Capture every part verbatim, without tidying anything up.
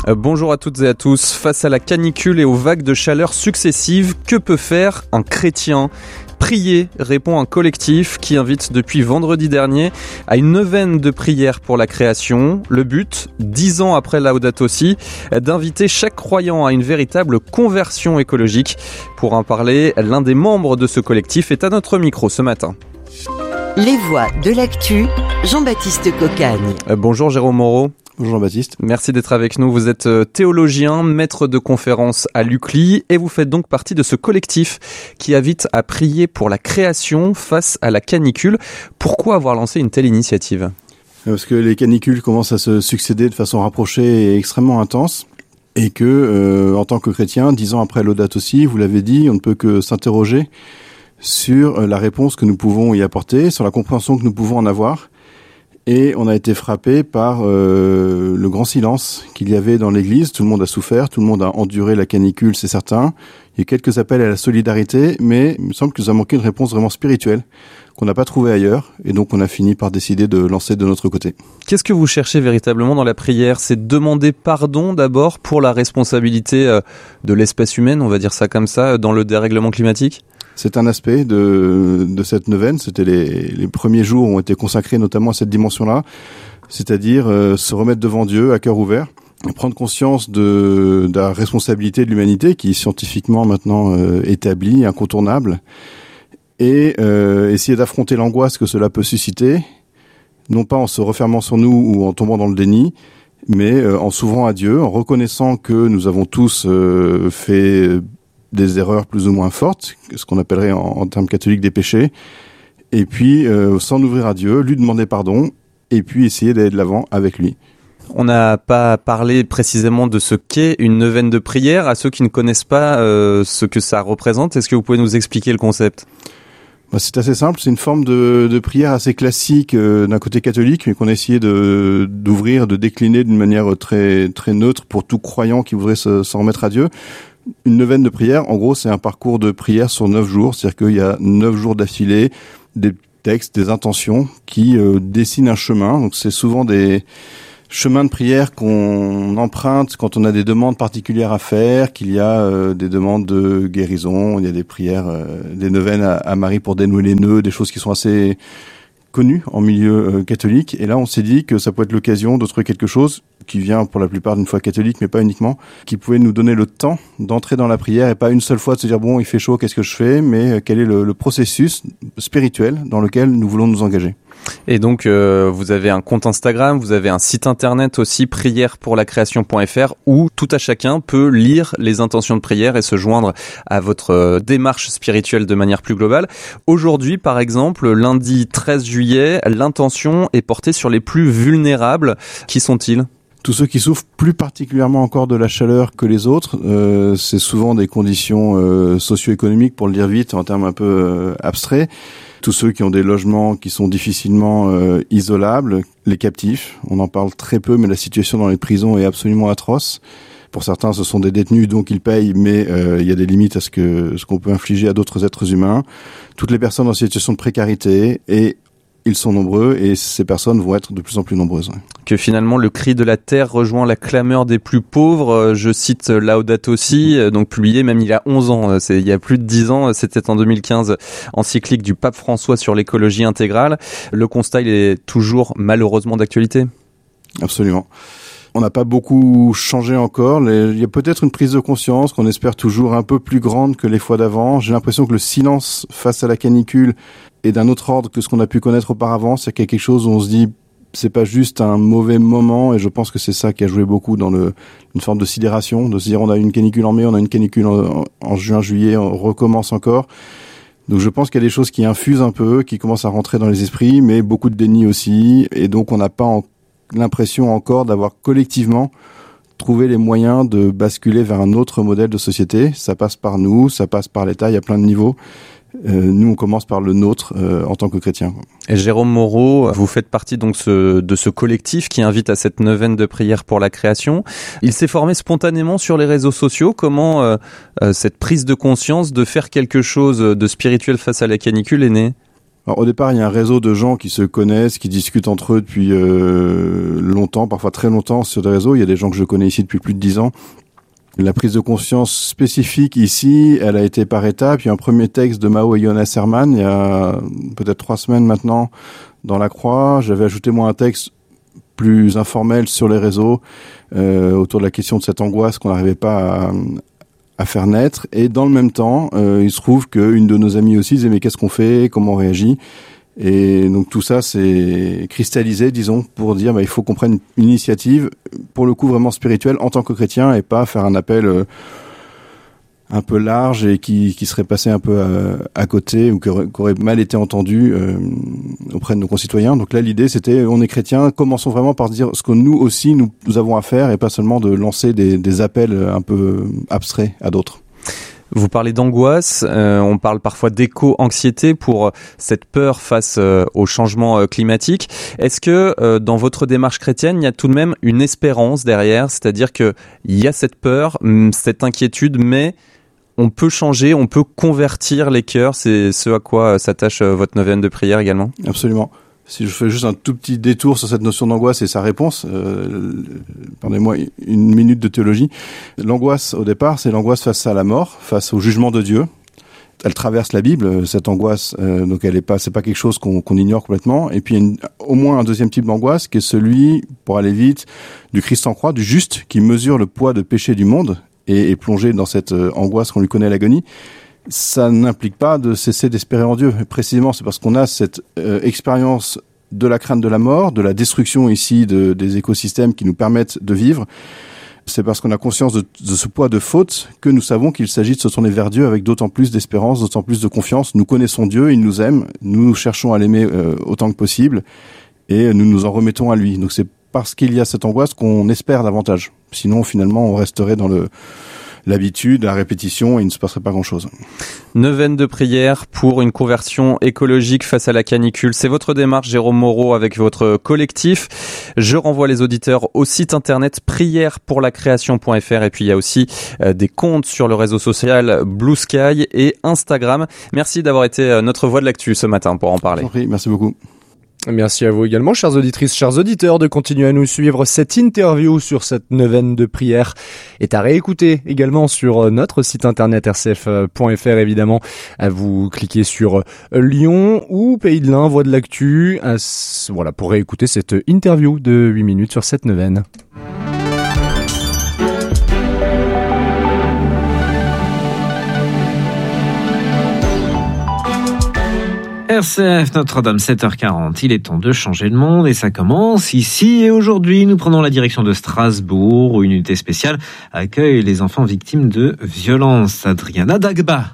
Euh, bonjour à toutes et à tous. Face à la canicule et aux vagues de chaleur successives, que peut faire un chrétien ? Prier, répond un collectif qui invite depuis vendredi dernier à une neuvaine de prières pour la création. Le but, dix ans après Laudato Si, d'inviter chaque croyant à une véritable conversion écologique. Pour en parler, l'un des membres de ce collectif est à notre micro ce matin. Les voix de l'actu, Jean-Baptiste Cocagne. Euh, bonjour Jérôme Moreau. Bonjour Baptiste. Merci d'être avec nous. Vous êtes théologien, maître de conférence à l'U C L I et vous faites donc partie de ce collectif qui invite à prier pour la création face à la canicule. Pourquoi avoir lancé une telle initiative ? Parce que les canicules commencent à se succéder de façon rapprochée et extrêmement intense et que, euh, en tant que chrétien, dix ans après Laudato Si, vous l'avez dit, on ne peut que s'interroger sur la réponse que nous pouvons y apporter, sur la compréhension que nous pouvons en avoir. Et on a été frappé par euh, le grand silence qu'il y avait dans l'Église. Tout le monde a souffert, tout le monde a enduré la canicule, c'est certain. Il y a quelques appels à la solidarité, mais il me semble que nous avons manqué une réponse vraiment spirituelle qu'on n'a pas trouvée ailleurs. Et donc on a fini par décider de lancer de notre côté. Qu'est-ce que vous cherchez véritablement dans la prière ? C'est demander pardon d'abord pour la responsabilité de l'espèce humaine, on va dire ça comme ça, dans le dérèglement climatique ? C'est un aspect de, de cette neuvaine. C'était les, les premiers jours ont été consacrés notamment à cette dimension-là, c'est-à-dire euh, se remettre devant Dieu à cœur ouvert, et prendre conscience de, de la responsabilité de l'humanité qui est scientifiquement maintenant euh, établie, incontournable, et euh, essayer d'affronter l'angoisse que cela peut susciter, non pas en se refermant sur nous ou en tombant dans le déni, mais euh, en s'ouvrant à Dieu, en reconnaissant que nous avons tous euh, fait des erreurs plus ou moins fortes, ce qu'on appellerait en, en termes catholiques des péchés, et puis euh, s'en ouvrir à Dieu, lui demander pardon, et puis essayer d'aller de l'avant avec lui. On n'a pas parlé précisément de ce qu'est une neuvaine de prière. À ceux qui ne connaissent pas euh, ce que ça représente, est-ce que vous pouvez nous expliquer le concept ? Bah, c'est assez simple, c'est une forme de, de prière assez classique euh, d'un côté catholique, mais qu'on a essayé de, d'ouvrir, de décliner d'une manière très, très neutre pour tout croyant qui voudrait se, s'en remettre à Dieu. Une neuvaine de prière, en gros, c'est un parcours de prière sur neuf jours, c'est-à-dire qu'il y a neuf jours d'affilée, des textes, des intentions qui euh, dessinent un chemin. Donc c'est souvent des chemins de prière qu'on emprunte quand on a des demandes particulières à faire, qu'il y a euh, des demandes de guérison, il y a des prières, euh, des neuvaines à, à Marie pour dénouer les nœuds, des choses qui sont assez connues en milieu euh, catholique. Et là, on s'est dit que ça peut être l'occasion de trouver quelque chose qui vient pour la plupart d'une foi catholique, mais pas uniquement, qui pouvait nous donner le temps d'entrer dans la prière et pas une seule fois de se dire bon, il fait chaud, qu'est-ce que je fais, mais quel est le, le processus spirituel dans lequel nous voulons nous engager. Et donc, euh, vous avez un compte Instagram, vous avez un site internet aussi, prière pour la création point f r, où tout à chacun peut lire les intentions de prière et se joindre à votre euh, démarche spirituelle de manière plus globale. Aujourd'hui, par exemple, lundi treize juillet, l'intention est portée sur les plus vulnérables. Qui sont-ils ? Tous ceux qui souffrent plus particulièrement encore de la chaleur que les autres, euh, c'est souvent des conditions euh, socio-économiques, pour le dire vite, en termes un peu euh, abstraits. Tous ceux qui ont des logements qui sont difficilement euh, isolables, les captifs, on en parle très peu, mais la situation dans les prisons est absolument atroce. Pour certains, ce sont des détenus, donc ils payent, mais euh, il y a des limites à ce que ce qu'on peut infliger à d'autres êtres humains. Toutes les personnes en situation de précarité, et ils sont nombreux, et ces personnes vont être de plus en plus nombreuses. Que finalement le cri de la terre rejoint la clameur des plus pauvres. Je cite Laudato Si, donc publié même il y a onze ans, c'est il y a plus de dix ans, c'était en deux mille quinze, encyclique du pape François sur l'écologie intégrale. Le constat, il est toujours malheureusement d'actualité. Absolument. On n'a pas beaucoup changé encore. Les... Il y a peut-être une prise de conscience qu'on espère toujours un peu plus grande que les fois d'avant. J'ai l'impression que le silence face à la canicule est d'un autre ordre que ce qu'on a pu connaître auparavant. C'est qu'il y a quelque chose où on se dit c'est pas juste un mauvais moment, et je pense que c'est ça qui a joué beaucoup dans le, une forme de sidération, de se dire on a une canicule en mai, on a une canicule en, en juin, juillet, on recommence encore. Donc je pense qu'il y a des choses qui infusent un peu, qui commencent à rentrer dans les esprits, mais beaucoup de déni aussi, et donc on n'a pas en, l'impression encore d'avoir collectivement trouvé les moyens de basculer vers un autre modèle de société. Ça passe par nous, ça passe par l'État, il y a plein de niveaux. Euh, nous, on commence par le nôtre euh, en tant que chrétiens. Et Jérôme Moreau, vous faites partie donc ce, de ce collectif qui invite à cette neuvaine de prière pour la création. Il s'est formé spontanément sur les réseaux sociaux. Comment euh, euh, cette prise de conscience de faire quelque chose de spirituel face à la canicule est née ? Alors, au départ, il y a un réseau de gens qui se connaissent, qui discutent entre eux depuis euh, longtemps, parfois très longtemps sur des réseaux. Il y a des gens que je connais ici depuis plus de dix ans. La prise de conscience spécifique ici, elle a été par étapes. Il y a un premier texte de Mao et Jonas Herman, il y a peut-être trois semaines maintenant, dans La Croix. J'avais ajouté moi un texte plus informel sur les réseaux, euh, autour de la question de cette angoisse qu'on n'arrivait pas à, à faire naître. Et dans le même temps, euh, il se trouve qu'une de nos amies aussi disait mais qu'est-ce qu'on fait, comment on réagit. Et donc tout ça s'est cristallisé, disons, pour dire bah, il faut qu'on prenne une initiative, pour le coup vraiment spirituelle, en tant que chrétien, et pas faire un appel euh, un peu large et qui, qui serait passé un peu à, à côté ou qui aurait, qui aurait mal été entendu euh, auprès de nos concitoyens. Donc là, l'idée, c'était on est chrétien, commençons vraiment par dire ce que nous aussi, nous, nous avons à faire, et pas seulement de lancer des, des appels un peu abstraits à d'autres. Vous parlez d'angoisse, euh, on parle parfois d'éco-anxiété pour cette peur face euh, au changement euh, climatique. Est-ce que euh, dans votre démarche chrétienne, il y a tout de même une espérance derrière, c'est-à-dire qu'il y a cette peur, cette inquiétude, mais on peut changer, on peut convertir les cœurs, c'est ce à quoi s'attache euh, votre neuvaine de prière également ? Absolument. Si je fais juste un tout petit détour sur cette notion d'angoisse et sa réponse, euh, pardonnez-moi une minute de théologie. L'angoisse, au départ, c'est l'angoisse face à la mort, face au jugement de Dieu. Elle traverse la Bible, cette angoisse, euh, donc elle est pas, c'est pas quelque chose qu'on, qu'on ignore complètement. Et puis il y a une, au moins un deuxième type d'angoisse qui est celui, pour aller vite, du Christ en croix, du juste, qui mesure le poids de péché du monde et est plongé dans cette euh, angoisse qu'on lui connaît à l'agonie. Ça n'implique pas de cesser d'espérer en Dieu. Précisément, c'est parce qu'on a cette euh, expérience de la crainte de la mort, de la destruction ici de, des écosystèmes qui nous permettent de vivre. C'est parce qu'on a conscience de, de ce poids de faute que nous savons qu'il s'agit de se tourner vers Dieu avec d'autant plus d'espérance, d'autant plus de confiance. Nous connaissons Dieu, il nous aime, nous cherchons à l'aimer euh, autant que possible et nous nous en remettons à lui. Donc c'est parce qu'il y a cette angoisse qu'on espère davantage. Sinon, finalement, on resterait dans le l'habitude, la répétition, et il ne se passerait pas grand-chose. Neuvaine de prière pour une conversion écologique face à la canicule. C'est votre démarche, Jérôme Moreau, avec votre collectif. Je renvoie les auditeurs au site internet prière pour la création point f r, et puis il y a aussi euh, des comptes sur le réseau social Blue Sky et Instagram. Merci d'avoir été notre voix de l'actu ce matin pour en parler. Compris, merci beaucoup. Merci à vous également, chères auditrices, chers auditeurs, de continuer à nous suivre. Cette interview sur cette neuvaine de prière est à réécouter également sur notre site internet r c f point f r, évidemment. À vous cliquer sur Lyon ou Pays de l'Ain, Voix de l'actu. Voilà, pour réécouter cette interview de huit minutes sur cette neuvaine. R C F Notre-Dame, sept heures quarante. Il est temps de changer le monde et ça commence ici et aujourd'hui. Nous prenons la direction de Strasbourg où une unité spéciale accueille les enfants victimes de violences. Adriana Dagba.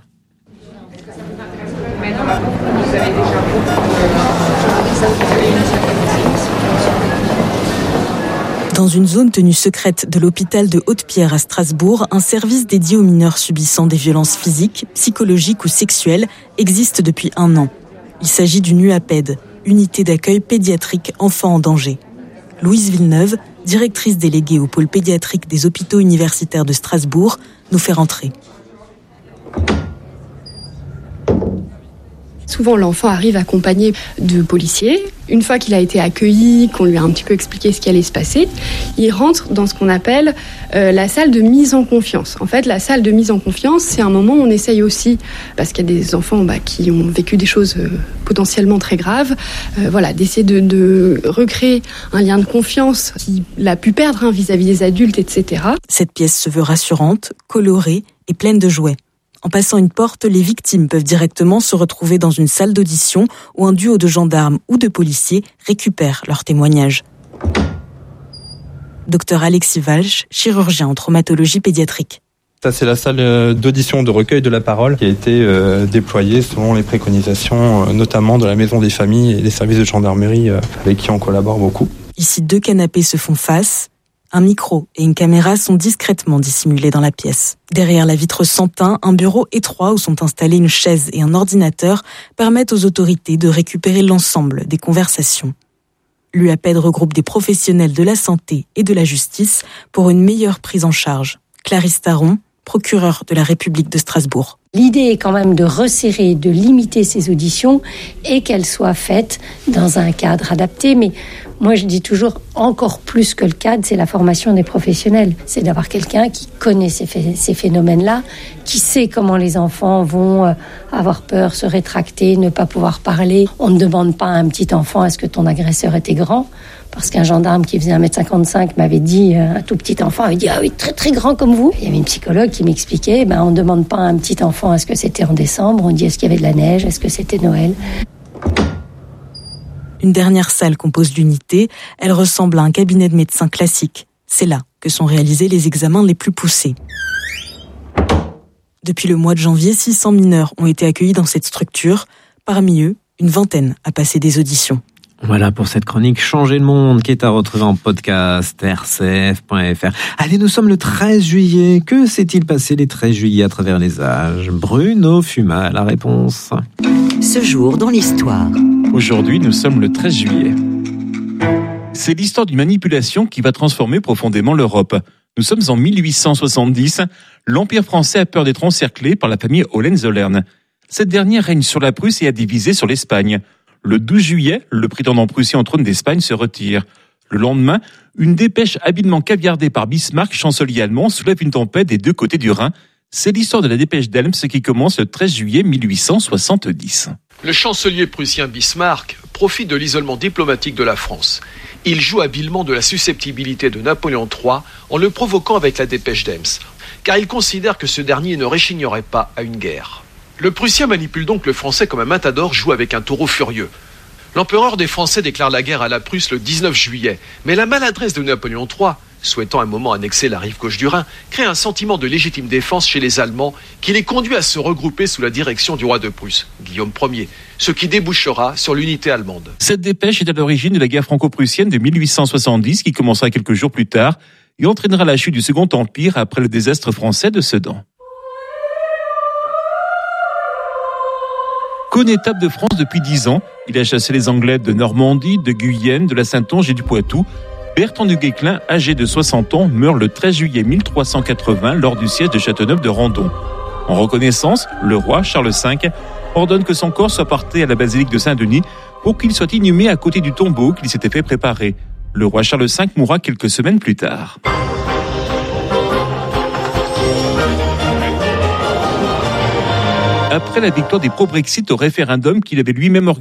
Dans une zone tenue secrète de l'hôpital de Haute-Pierre à Strasbourg, un service dédié aux mineurs subissant des violences physiques, psychologiques ou sexuelles existe depuis un an. Il s'agit d'une U A P E D, Unité d'accueil pédiatrique enfants en danger. Louise Villeneuve, directrice déléguée au pôle pédiatrique des hôpitaux universitaires de Strasbourg, nous fait rentrer. Souvent, l'enfant arrive accompagné de policiers. Une fois qu'il a été accueilli, qu'on lui a un petit peu expliqué ce qui allait se passer, il rentre dans ce qu'on appelle euh, la salle de mise en confiance. En fait, la salle de mise en confiance, c'est un moment où on essaye aussi, parce qu'il y a des enfants bah, qui ont vécu des choses euh, potentiellement très graves, euh, voilà, d'essayer de, de recréer un lien de confiance qu'il a pu perdre hein, vis-à-vis des adultes, et cetera. Cette pièce se veut rassurante, colorée et pleine de jouets. En passant une porte, les victimes peuvent directement se retrouver dans une salle d'audition où un duo de gendarmes ou de policiers récupère leurs témoignages. Docteur Alexis Walsh, chirurgien en traumatologie pédiatrique. Ça, c'est la salle d'audition de recueil de la parole qui a été euh, déployée selon les préconisations, euh, notamment de la Maison des familles et des services de gendarmerie euh, avec qui on collabore beaucoup. Ici, deux canapés se font face. Un micro et une caméra sont discrètement dissimulés dans la pièce. Derrière la vitre sans teint, un bureau étroit où sont installés une chaise et un ordinateur permettent aux autorités de récupérer l'ensemble des conversations. L'U A P E D regroupe des professionnels de la santé et de la justice pour une meilleure prise en charge. Clarisse Taron, procureur de la République de Strasbourg. L'idée est quand même de resserrer, de limiter ces auditions et qu'elles soient faites dans un cadre adapté. Mais moi, je dis toujours, encore plus que le cadre, c'est la formation des professionnels. C'est d'avoir quelqu'un qui connaît ces, ph- ces phénomènes-là, qui sait comment les enfants vont avoir peur, se rétracter, ne pas pouvoir parler. On ne demande pas à un petit enfant, est-ce que ton agresseur était grand ? Parce qu'un gendarme qui faisait un mètre cinquante-cinq m'avait dit, un tout petit enfant avait dit, ah oui, très très grand comme vous. Il y avait une psychologue qui m'expliquait, ben, on ne demande pas à un petit enfant, est-ce que c'était en décembre ? On dit, est-ce qu'il y avait de la neige ? Est-ce que c'était Noël ? Une dernière salle compose l'unité. Elle ressemble à un cabinet de médecin classique. C'est là que sont réalisés les examens les plus poussés. Depuis le mois de janvier, six cents mineurs ont été accueillis dans cette structure. Parmi eux, une vingtaine a passé des auditions. Voilà pour cette chronique Changer le monde qui est à retrouver en podcast r c f point f r. Allez, nous sommes le treize juillet. Que s'est-il passé les treize juillet à travers les âges ? Bruno Fuma, la réponse. Ce jour dans l'histoire. Aujourd'hui, nous sommes le treize juillet. C'est l'histoire d'une manipulation qui va transformer profondément l'Europe. Nous sommes en mille huit cent soixante-dix. L'Empire français a peur d'être encerclé par la famille Hohenzollern. Cette dernière règne sur la Prusse et a divisé sur l'Espagne. Le douze juillet, le prétendant prussien au trône d'Espagne se retire. Le lendemain, une dépêche habilement caviardée par Bismarck, chancelier allemand, soulève une tempête des deux côtés du Rhin. C'est l'histoire de la dépêche d'Elms qui commence le treize juillet mille huit cent soixante-dix. Le chancelier prussien Bismarck profite de l'isolement diplomatique de la France. Il joue habilement de la susceptibilité de Napoléon trois en le provoquant avec la dépêche d'Elms, car il considère que ce dernier ne réchignerait pas à une guerre. Le Prussien manipule donc le Français comme un matador joue avec un taureau furieux. L'empereur des Français déclare la guerre à la Prusse le dix-neuf juillet, mais la maladresse de Napoléon trois, souhaitant un moment annexer la rive gauche du Rhin, crée un sentiment de légitime défense chez les Allemands qui les conduit à se regrouper sous la direction du roi de Prusse, Guillaume Ier, ce qui débouchera sur l'unité allemande. Cette dépêche est à l'origine de la guerre franco-prussienne de mille huit cent soixante-dix qui commencera quelques jours plus tard et entraînera la chute du Second Empire après le désastre français de Sedan. Connétable de France depuis dix ans, il a chassé les Anglais de Normandie, de Guyenne, de la Saintonge et du Poitou. Bertrand du Guesclin, âgé de soixante ans, meurt le treize juillet mille trois cent quatre-vingts lors du siège de Châteauneuf de Randon. En reconnaissance, le roi Charles cinq ordonne que son corps soit porté à la basilique de Saint-Denis pour qu'il soit inhumé à côté du tombeau qu'il s'était fait préparer. Le roi Charles cinq mourra quelques semaines plus tard. Après la victoire des pro-Brexit au référendum qu'il avait lui-même organisé,